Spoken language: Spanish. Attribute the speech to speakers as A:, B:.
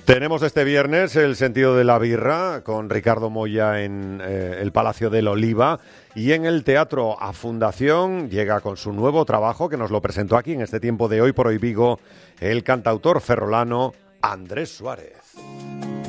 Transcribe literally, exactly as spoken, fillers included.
A: Tenemos este viernes el sentido de la birra con Ricardo Moya en eh, el Palacio del Oliva, y en el Teatro A Fundación llega con su nuevo trabajo que nos lo presentó aquí en este tiempo de Hoy por Hoy Vigo el cantautor ferrolano Andrés Suárez.